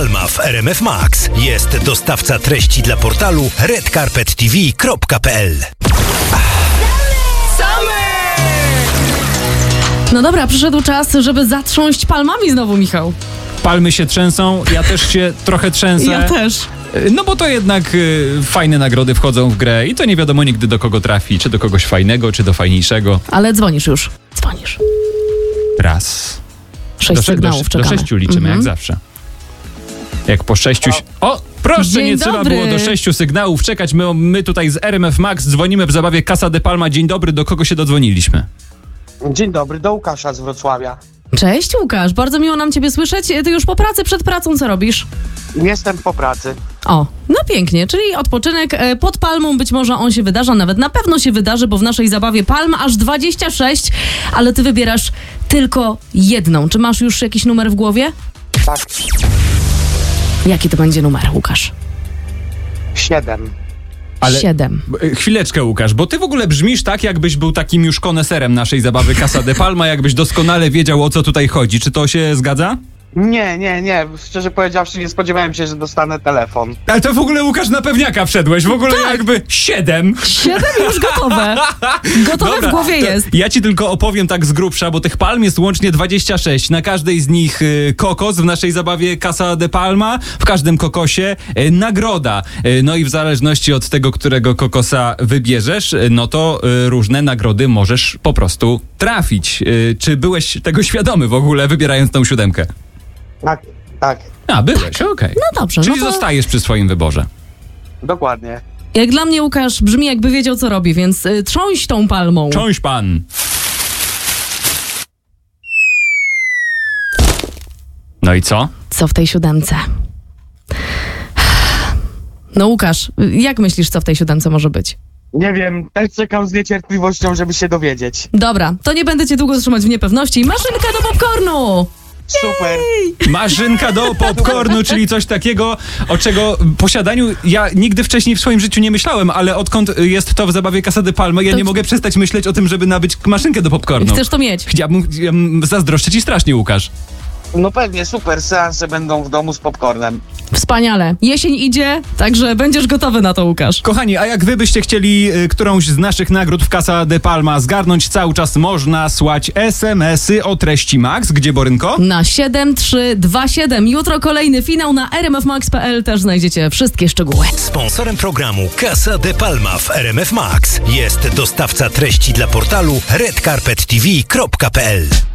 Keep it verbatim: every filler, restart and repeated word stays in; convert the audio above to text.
Palma w R M F Max. Jest dostawca treści dla portalu red carpet t v kropka p l. No dobra, przyszedł czas, żeby zatrząść palmami znowu, Michał. Palmy się trzęsą, ja też się trochę trzęsę. Ja też. No bo to jednak y, fajne nagrody wchodzą w grę i to nie wiadomo nigdy do kogo trafi, czy do kogoś fajnego, czy do fajniejszego. Ale dzwonisz już. Dzwonisz. Raz. Sześć do, sygnałów do, czekamy. do sześciu liczymy, Mhm. jak zawsze. Jak po sześciu... O, proszę, Dzień nie trzeba dobry. było do sześciu sygnałów czekać. My, my tutaj z R M F Max dzwonimy w zabawie Casa de Palma. Dzień dobry, do kogo się dodzwoniliśmy? Dzień dobry, do Łukasza z Wrocławia. Cześć Łukasz, bardzo miło nam ciebie słyszeć. Ty już po pracy, przed pracą co robisz? Jestem po pracy. O, no pięknie, czyli odpoczynek e, pod palmą, być może on się wydarza, nawet na pewno się wydarzy, bo w naszej zabawie palm aż dwadzieścia sześć, ale ty wybierasz tylko jedną. Czy masz już jakiś numer w głowie? Tak, Jaki to będzie numer, Łukasz? siedem. Ale- Siedem. B- Chwileczkę, Łukasz, bo ty w ogóle brzmisz tak, jakbyś był takim już koneserem naszej zabawy Casa de Palma, jakbyś doskonale wiedział, o co tutaj chodzi. Czy to się zgadza? Nie, nie, nie, szczerze powiedziawszy nie spodziewałem się, że dostanę telefon. Ale to w ogóle, Łukasz, na pewniaka wszedłeś. W ogóle jakby siedem. Siedem już gotowe. Gotowe Dobra, w głowie to jest. Ja ci tylko opowiem tak z grubsza, bo tych palm jest łącznie dwadzieścia sześć. Na każdej z nich y, kokos w naszej zabawie Casa de Palma. W każdym kokosie y, nagroda. Y, no i w zależności od tego, którego kokosa wybierzesz, y, no to y, różne nagrody możesz po prostu trafić. Y, czy byłeś tego świadomy w ogóle, wybierając tą siódemkę? Tak, tak, A, byłeś, okej. No dobrze, Czyli no to zostajesz przy swoim wyborze. dokładnie. jak dla mnie Łukasz brzmi jakby wiedział co robi, więc y, trząść tą palmą. Cząść pan. No i co? Co w tej siódemce? No Łukasz, jak myślisz, co w tej siódemce może być? Nie wiem, też czekam z niecierpliwością, żeby się dowiedzieć. Dobra, to nie będę cię długo trzymać w niepewności. Maszynka do popcornu! Super. Maszynka do popcornu, czyli coś takiego, o czego posiadaniu ja nigdy wcześniej w swoim życiu nie myślałem, ale odkąd jest to w zabawie Casa de Palma, ja To- nie mogę przestać myśleć o tym, żeby nabyć maszynkę do popcornu. Chcesz to mieć? Chciałbym, ja zazdroszczę ci strasznie, Łukasz. No pewnie, super, seanse będą w domu z popcornem. Wspaniale. Jesień idzie, także będziesz gotowy na to, Łukasz. Kochani, a jak wy byście chcieli y, którąś z naszych nagród w Casa de Palma zgarnąć, cały czas można słać es em esy o treści Max. Gdzie, Borynko? Na siedem trzy dwa siedem. Jutro kolejny finał na r m f max kropka p l. Też znajdziecie wszystkie szczegóły. Sponsorem programu Casa de Palma w R M F Max jest dostawca treści dla portalu red carpet t v kropka p l.